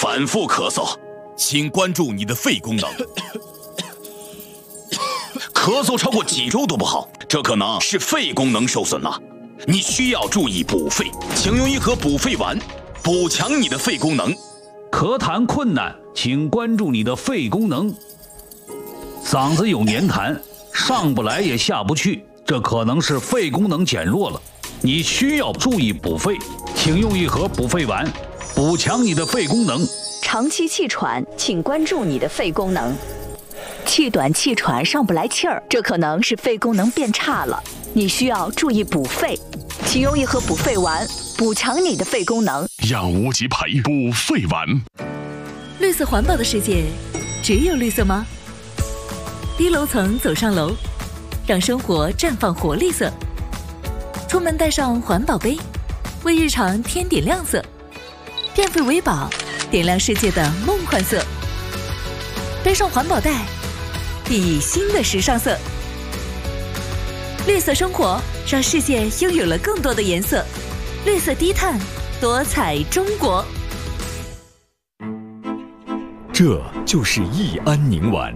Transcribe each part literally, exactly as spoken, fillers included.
反复咳嗽，请关注你的肺功能。咳嗽超过几周都不好，这可能是肺功能受损了。你需要注意补肺，请用一盒补肺丸，补强你的肺功能。 咳痰困难，请关注你的肺功能。嗓子有黏痰，上不来也下不去，这可能是肺功能减弱了。你需要注意补肺，请用一盒补肺丸，补强你的肺功能。 长期气喘，请关注你的肺功能。气短气喘上不来气儿，这可能是肺功能变差了，你需要注意补肺，请用一盒补肺丸，补强你的肺功能。 让无极培补肺丸。 绿色环保的世界，只有绿色吗？低楼层走上楼，让生活绽放活力色。出门带上环保杯，为日常添点亮色。变废为宝，点亮世界的梦幻色。背上环保袋，熠熠新的时尚色。绿色生活，让世界拥有了更多的颜色。绿色低碳，多彩中国。 这就是益安宁丸。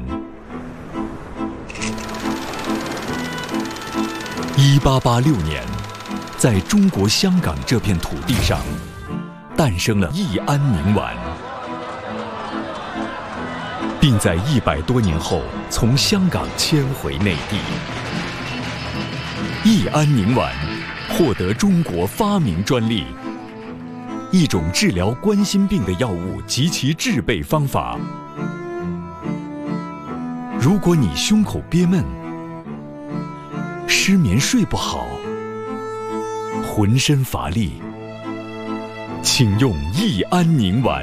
一八八六年，在中国香港这片土地上，诞生了益安宁丸，并在一百多年后从香港迁回内地。益安宁丸获得中国发明专利，一种治疗冠心病的药物及其制备方法。如果你胸口憋闷、失眠睡不好、浑身乏力，请用益安宁丸。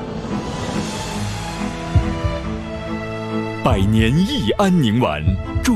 百年益安宁丸。